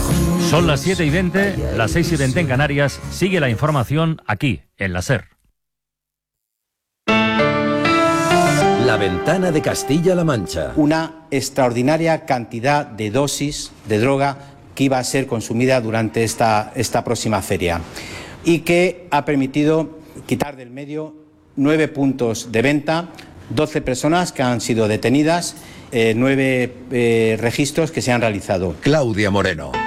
Son las 7:20, las 6:20 en Canarias. Sigue la información aquí, en la SER. La ventana de Castilla-La Mancha. Una extraordinaria cantidad de dosis de droga que iba a ser consumida durante esta próxima feria y que ha permitido quitar del medio 9 puntos de venta, 12 personas que han sido detenidas, 9 registros que se han realizado. Claudia Moreno.